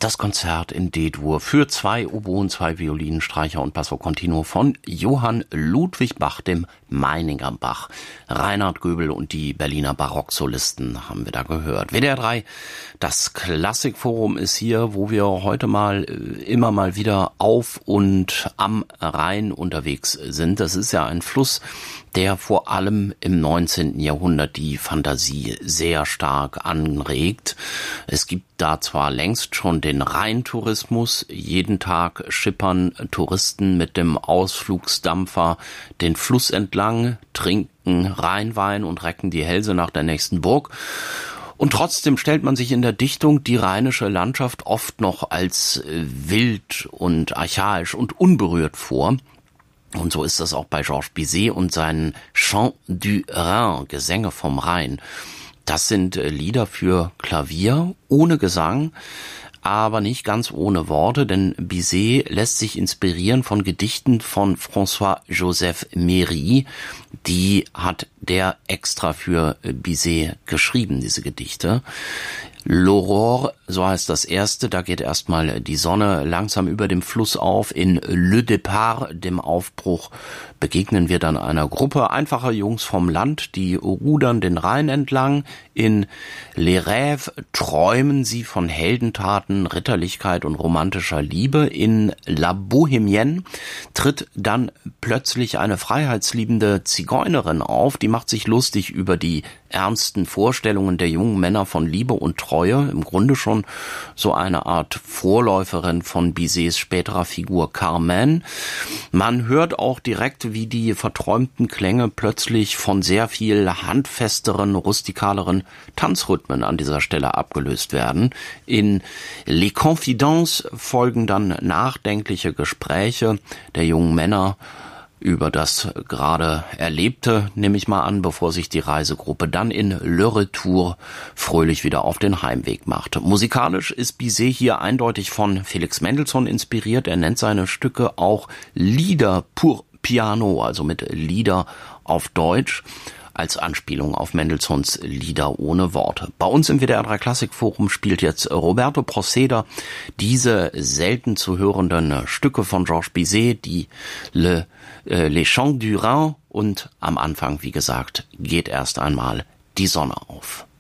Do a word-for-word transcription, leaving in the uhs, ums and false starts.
Das Konzert in D-Dur für zwei Oboen, zwei Violinen, Streicher und Basso Continuo von Johann Ludwig Bach, dem Meininger Bach. Reinhard Göbel und die Berliner Barocksolisten haben wir da gehört. W D R drei, das Klassikforum ist hier, wo wir heute mal immer mal wieder auf und am Rhein unterwegs sind. Das ist ja ein Fluss, der vor allem im neunzehnten Jahrhundert die Fantasie sehr stark anregt. Es gibt da zwar längst schon den Rheintourismus, jeden Tag schippern Touristen mit dem Ausflugsdampfer den Fluss entlang, trinken Rheinwein und recken die Hälse nach der nächsten Burg. Und trotzdem stellt man sich in der Dichtung die rheinische Landschaft oft noch als wild und archaisch und unberührt vor. Und so ist das auch bei Georges Bizet und seinen Chants du Rhin, Gesänge vom Rhein. Das sind Lieder für Klavier ohne Gesang, aber nicht ganz ohne Worte, denn Bizet lässt sich inspirieren von Gedichten von François-Joseph Méry. Die hat der extra für Bizet geschrieben, diese Gedichte. L'Aurore, so heißt das erste, da geht erstmal die Sonne langsam über dem Fluss auf. In Le Départ, dem Aufbruch, begegnen wir dann einer Gruppe einfacher Jungs vom Land, die rudern den Rhein entlang. In Les Rêves träumen sie von Heldentaten, Ritterlichkeit und romantischer Liebe. In La Bohémienne tritt dann plötzlich eine freiheitsliebende Zigeunerin auf, die macht sich lustig über die ernsten Vorstellungen der jungen Männer von Liebe und Treue, im Grunde schon so eine Art Vorläuferin von Bizets späterer Figur Carmen. Man hört auch direkt, wie die verträumten Klänge plötzlich von sehr viel handfesteren, rustikaleren Tanzrhythmen an dieser Stelle abgelöst werden. In Les Confidences folgen dann nachdenkliche Gespräche der jungen Männer über das gerade Erlebte, nehme ich mal an, bevor sich die Reisegruppe dann in Le Retour fröhlich wieder auf den Heimweg macht. Musikalisch ist Bizet hier eindeutig von Felix Mendelssohn inspiriert. Er nennt seine Stücke auch Lieder pour Piano, also mit Lieder auf Deutsch, als Anspielung auf Mendelssohns Lieder ohne Worte. Bei uns im W D R drei Klassikforum spielt jetzt Roberto Proceda diese selten zu hörenden Stücke von Georges Bizet, die Le, äh, Les Chants du Rhin, und am Anfang, wie gesagt, geht erst einmal die Sonne auf.